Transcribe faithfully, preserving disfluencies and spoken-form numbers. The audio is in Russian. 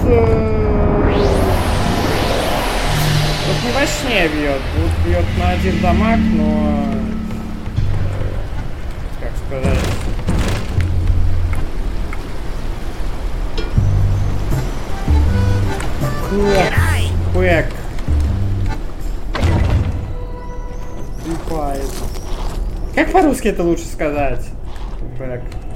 Э, тут не во сне бьет. Тут бьет на один дамаг, но... Как сказать... Квэк. Квэк. Как по-русски это лучше сказать? Квэк.